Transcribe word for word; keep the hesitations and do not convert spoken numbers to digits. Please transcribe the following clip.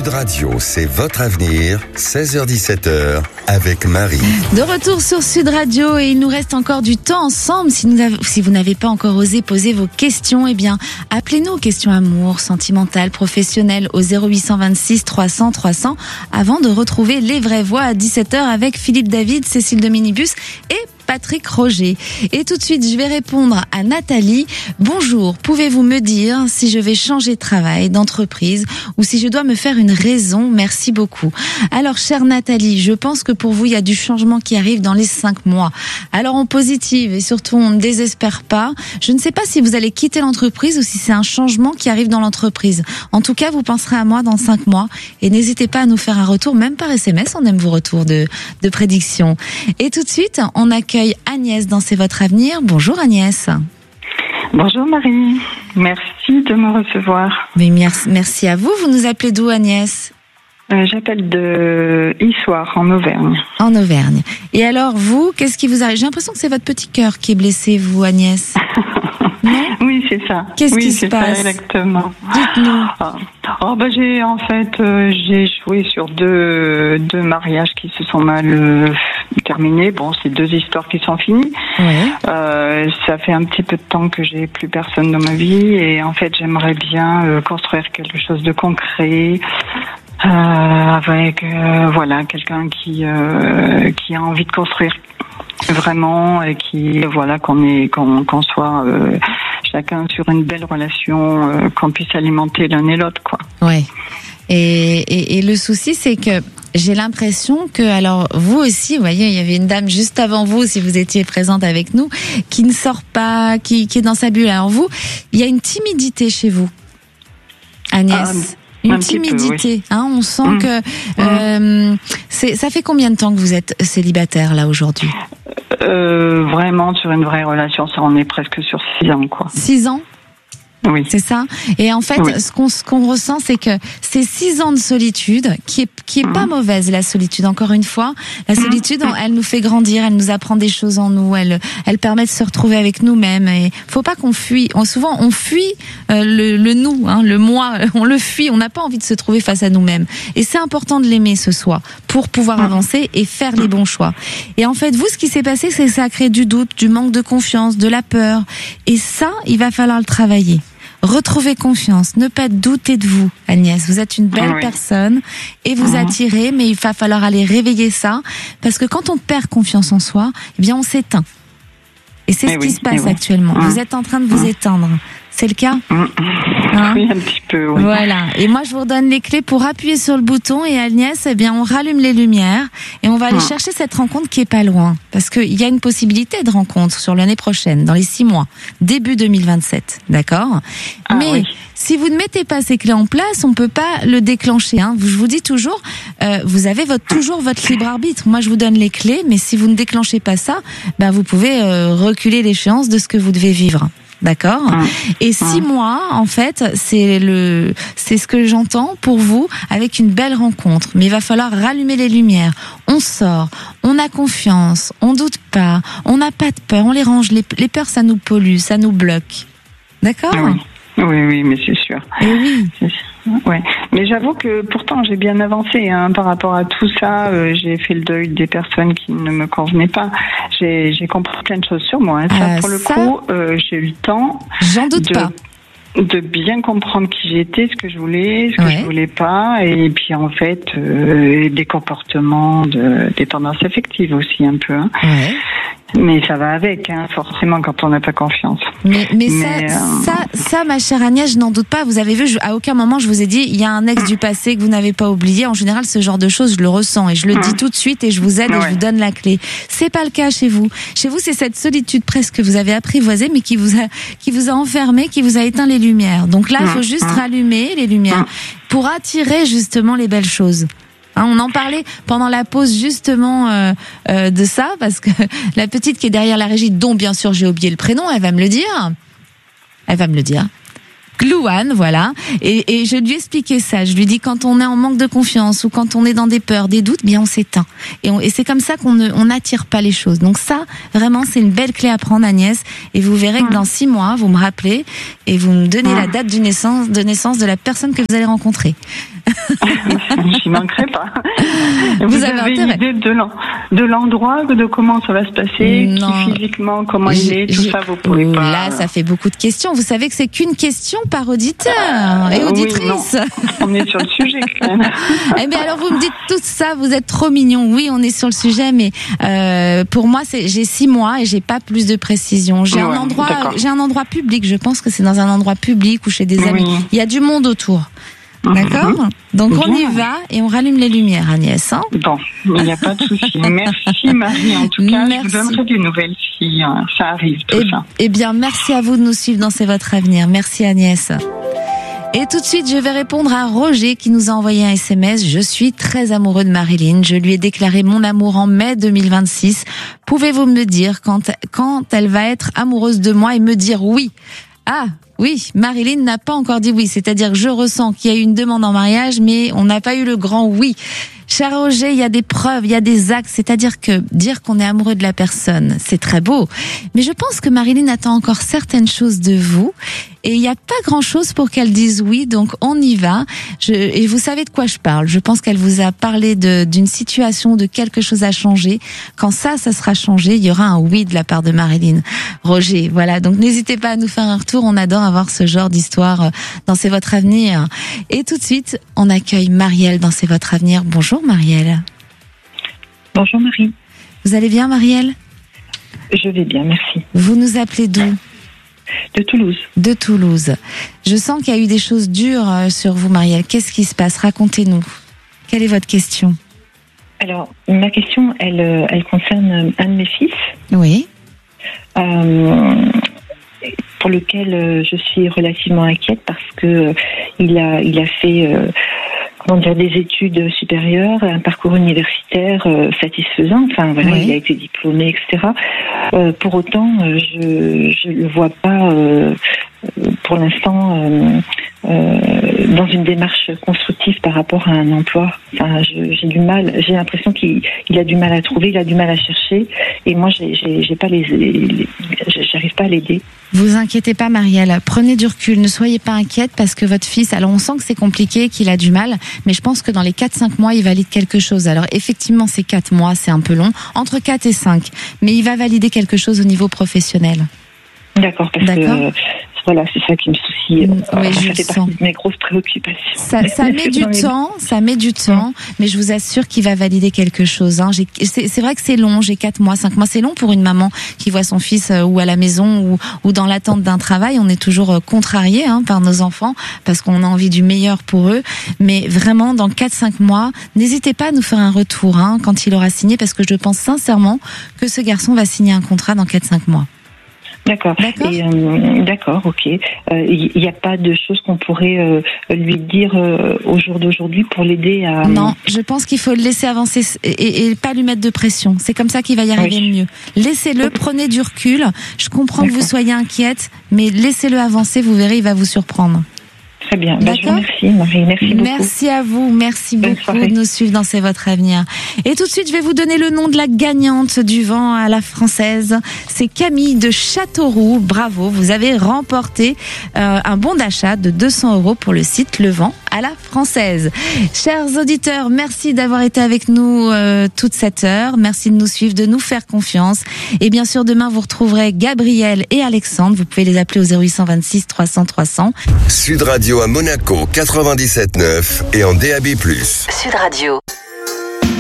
Sud Radio, c'est votre avenir, seize heures dix-sept heures, avec Marie. De retour sur Sud Radio et il nous reste encore du temps ensemble. Si, nous avez, si vous n'avez pas encore osé poser vos questions, eh bien, appelez-nous aux questions amour, sentimentales, professionnelles au zéro huit cent vingt-six trois cents trois cents avant de retrouver les vraies voix à dix-sept heures avec Philippe David, Cécile de Minibus et Patrick Roger. Et tout de suite, je vais répondre à Nathalie. Bonjour, pouvez-vous me dire si je vais changer de travail, d'entreprise ou si je dois me faire une raison? Merci beaucoup. Alors, chère Nathalie, je pense que pour vous, il y a du changement qui arrive dans les cinq mois. Alors, en positive et surtout, on ne désespère pas. Je ne sais pas si vous allez quitter l'entreprise ou si c'est un changement qui arrive dans l'entreprise. En tout cas, vous penserez à moi dans cinq mois et n'hésitez pas à nous faire un retour, même par S M S. On aime vos retours de, de prédiction. Et tout de suite, on accueille Agnès dans C'est votre avenir. Bonjour Agnès. Bonjour Marie, merci de me recevoir. Mais merci, merci à vous. Vous nous appelez d'où Agnès? euh, J'appelle de Issoire en Auvergne. En Auvergne. Et alors vous, qu'est-ce qui vous arrive? J'ai l'impression que c'est votre petit cœur qui est blessé, vous Agnès. Non? Oui, c'est ça. Qu'est-ce oui, qui se passe? Ça, exactement. Dites-nous. Oh, oh bah j'ai en fait euh, j'ai joué sur deux deux mariages qui se sont mal euh, terminés. Bon, c'est deux histoires qui sont finies. Ouais. Euh, ça fait un petit peu de temps que j'ai plus personne dans ma vie et en fait j'aimerais bien euh, construire quelque chose de concret. Euh, avec euh, voilà quelqu'un qui euh, qui a envie de construire vraiment et qui voilà qu'on est qu'on qu'on soit euh, chacun sur une belle relation, euh, qu'on puisse alimenter l'un et l'autre quoi. Ouais. Et, et, et le souci c'est que j'ai l'impression que, alors vous aussi, vous voyez, il y avait une dame juste avant vous, si vous étiez présente avec nous, qui ne sort pas, qui, qui est dans sa bulle. Alors vous, il y a une timidité chez vous, Agnès. Ah, une timidité, peu, oui. Hein, on sent mmh. que euh, c'est, ça fait combien de temps que vous êtes célibataire là aujourd'hui? euh, Vraiment sur une vraie relation, ça on est presque sur six ans quoi. Six ans? Oui. C'est ça. Et en fait, oui. ce qu'on ce qu'on ressent, c'est que ces six ans de solitude, qui est qui est mmh. pas mauvaise la solitude. Encore une fois, la solitude, mmh. elle nous fait grandir, elle nous apprend des choses en nous, elle elle permet de se retrouver avec nous-mêmes. Et faut pas qu'on fuit. On, souvent, on fuit euh, le le nous, hein, le moi. On le fuit. On n'a pas envie de se trouver face à nous-mêmes. Et c'est important de l'aimer ce soi pour pouvoir mmh. avancer et faire les bons choix. Et en fait, vous, ce qui s'est passé, c'est que ça a créé du doute, du manque de confiance, de la peur. Et ça, il va falloir le travailler. Retrouver confiance, ne pas douter de vous, Agnès. Vous êtes une belle oui. personne et vous mmh. attirez, mais il va falloir aller réveiller ça parce que quand on perd confiance en soi, eh bien on s'éteint. Et c'est et ce oui, qui se passe actuellement. Mmh. Vous êtes en train de vous mmh. éteindre. C'est le cas? mmh. hein Oui, un petit peu, oui. Voilà. Et moi, je vous redonne les clés pour appuyer sur le bouton. Et Agnès, eh bien, on rallume les lumières et on va aller mmh. chercher cette rencontre qui est pas loin. Parce qu'il y a une possibilité de rencontre sur l'année prochaine, dans les six mois, début deux mille vingt-sept. D'accord? ah, Mais oui. si vous ne mettez pas ces clés en place, on peut pas le déclencher. Hein. Je vous dis toujours, euh, vous avez votre, toujours votre libre arbitre. Moi, je vous donne les clés, mais si vous ne déclenchez pas ça, ben, vous pouvez euh, reculer l'échéance de ce que vous devez vivre. D'accord. Mmh. Et six mmh. mois, en fait, c'est le, c'est ce que j'entends pour vous avec une belle rencontre. Mais il va falloir rallumer les lumières. On sort, on a confiance, on doute pas, on n'a pas de peur, on les range. Les, les peurs, ça nous pollue, ça nous bloque. D'accord. Oui, oui, oui, mais c'est sûr. Et oui. C'est sûr. Ouais, mais j'avoue que pourtant j'ai bien avancé hein, par rapport à tout ça. Euh, j'ai fait le deuil des personnes qui ne me convenaient pas. J'ai, j'ai compris plein de choses sur moi. Hein. Ça, euh, pour le ça, coup, euh, j'ai eu le temps. J'en doute de, pas. De bien comprendre qui j'étais, ce que je voulais, ce que ouais. je voulais pas, et puis en fait euh, des comportements de dépendance affective aussi un peu. Hein. Ouais. Mais ça va avec, hein, forcément, quand on n'a pas confiance. Mais, mais, mais ça, euh... ça, ça, ma chère Agnès, je n'en doute pas. Vous avez vu, je, à aucun moment je vous ai dit, il y a un ex du passé que vous n'avez pas oublié. En général, ce genre de choses, je le ressens et je le mmh. dis tout de suite et je vous aide ouais. et je vous donne la clé. C'est pas le cas chez vous. Chez vous, c'est cette solitude presque que vous avez apprivoisée, mais qui vous a, qui vous a enfermé, qui vous a éteint les lumières. Donc là, il faut juste mmh. rallumer les lumières mmh. pour attirer justement les belles choses. Hein, on en parlait pendant la pause justement euh, euh, de ça, parce que la petite qui est derrière la régie, dont bien sûr j'ai oublié le prénom, elle va me le dire. Elle va me le dire. Glouane, voilà. Et, et je lui ai expliqué ça. Je lui dis quand on est en manque de confiance ou quand on est dans des peurs, des doutes, bien on s'éteint. Et, on, et c'est comme ça qu'on ne, on n'attire pas les choses. Donc ça, vraiment, c'est une belle clé à prendre, Agnès. Et vous verrez que dans six mois, vous me rappelez et vous me donnez la date de naissance, de naissance de la personne que vous allez rencontrer. J'y manquerai pas. Vous, Vous avez, avez une intérêt. idée de, l'en- de l'endroit, de comment ça va se passer, Non. qui physiquement, comment il J'ai- est, tout j'ai- ça, vous pouvez Oh, pas. Là, ça fait beaucoup de questions. Vous savez que c'est qu'une question par auditeur et Euh, oui, auditrice. non. On est sur le sujet quand même. Eh bien, alors vous me dites tout ça, vous êtes trop mignon. Oui, on est sur le sujet, mais euh, pour moi, c'est j'ai six mois et j'ai pas plus de précision. J'ai Ouais, un endroit, d'accord. j'ai un endroit public. Je pense que c'est dans un endroit public ou chez des Oui. amis. Il y a du monde autour. D'accord. Donc on y Bien. va et on rallume les lumières, Agnès. Hein Bon, il n'y a pas de souci. Merci Marie. En tout cas, Merci. je vous donnerai des nouvelles si euh, ça arrive, tout Eh, ça. eh bien, merci à vous de nous suivre dans C'est votre avenir. Merci Agnès. Et tout de suite, je vais répondre à Roger qui nous a envoyé un S M S. Je suis très amoureux de Marilyn. Je lui ai déclaré mon amour en mai deux mille vingt-six. Pouvez-vous me dire quand, quand elle va être amoureuse de moi et me dire oui? Ah, oui, Marilyn n'a pas encore dit oui. C'est-à-dire que je ressens qu'il y a eu une demande en mariage, mais on n'a pas eu le grand oui. Cher Roger, il y a des preuves, il y a des actes. C'est-à-dire que dire qu'on est amoureux de la personne, c'est très beau. Mais je pense que Marilyn attend encore certaines choses de vous. Et il n'y a pas grand-chose pour qu'elle dise oui, donc on y va. Je, et vous savez de quoi je parle. Je pense qu'elle vous a parlé de, d'une situation, de quelque chose à changer. Quand ça, ça sera changé, il y aura un oui de la part de Marilyn. Roger, voilà. Donc n'hésitez pas à nous faire un retour. On adore avoir ce genre d'histoire dans C'est votre avenir. Et tout de suite, on accueille Marielle dans C'est votre avenir. Bonjour Marielle. Bonjour Marie. Vous allez bien Marielle? Je vais bien, merci. Vous nous appelez d'où? De Toulouse. De Toulouse. Je sens qu'il y a eu des choses dures euh, sur vous, Marielle. Qu'est-ce qui se passe? Racontez-nous. Quelle est votre question? Alors, ma question, elle, euh, elle concerne un de mes fils, Oui. euh, pour lequel euh, je suis relativement inquiète parce que euh, il a, il a fait, euh, comment dire, des études supérieures, un parcours universitaire euh, satisfaisant. Enfin, voilà, Oui. il a été diplômé, et cetera. Euh, pour autant, euh, je, je le vois pas. Euh, pour l'instant euh, euh, dans une démarche constructive par rapport à un emploi. Enfin, je, j'ai du mal, j'ai l'impression qu'il il a du mal à trouver, il a du mal à chercher, et moi, j'ai, j'ai, j'ai pas les, les, j'arrive pas à l'aider. Vous inquiétez pas, Marielle. Prenez du recul. Ne soyez pas inquiète parce que votre fils, alors on sent que c'est compliqué, qu'il a du mal, mais je pense que dans les quatre cinq mois, il valide quelque chose. Alors effectivement, c'est quatre mois, c'est un peu long, entre quatre et cinq, mais il va valider quelque chose au niveau professionnel. D'accord, parce D'accord. que voilà, c'est ça qui me soucie. Oui, Enfin, je ça le fait sens. partie de mes grosses préoccupations. Ça, ça met du Dans les- temps, ça met du temps, mais je vous assure qu'il va valider quelque chose. Hein. J'ai, c'est, c'est vrai que c'est long, j'ai quatre mois, cinq mois, c'est long pour une maman qui voit son fils euh, ou à la maison ou, ou dans l'attente d'un travail. On est toujours euh, contrarié hein, par nos enfants parce qu'on a envie du meilleur pour eux. Mais vraiment, dans quatre cinq mois, n'hésitez pas à nous faire un retour hein, quand il aura signé, parce que je pense sincèrement que ce garçon va signer un contrat dans quatre cinq mois. D'accord. D'accord. Et, euh, d'accord, ok. Il euh, n'y a pas de choses qu'on pourrait euh, lui dire euh, au jour d'aujourd'hui pour l'aider à... Non, je pense qu'il faut le laisser avancer et, et, et pas lui mettre de pression. C'est comme ça qu'il va y arriver Oui. le mieux. Laissez-le, prenez du recul. Je comprends que vous D'accord. soyez inquiète, mais laissez-le avancer, vous verrez, il va vous surprendre. Très bien. Bah, je vous D'accord. remercie, Marie. Merci beaucoup. Merci à vous, merci Bonne beaucoup soirée. de nous suivre dans C'est votre avenir. Et tout de suite, je vais vous donner le nom de la gagnante du vent à la française. C'est Camille de Châteauroux. Bravo, vous avez remporté euh, un bon d'achat de deux cents euros pour le site Le Vent à la française. Chers auditeurs, merci d'avoir été avec nous euh, toute cette heure. Merci de nous suivre, de nous faire confiance. Et bien sûr, demain, vous retrouverez Gabriel et Alexandre. Vous pouvez les appeler au zéro huit cent vingt-six trois cents trois cents. Sud Radio à Monaco quatre-vingt-dix-sept neuf et en D A B plus. Sud Radio.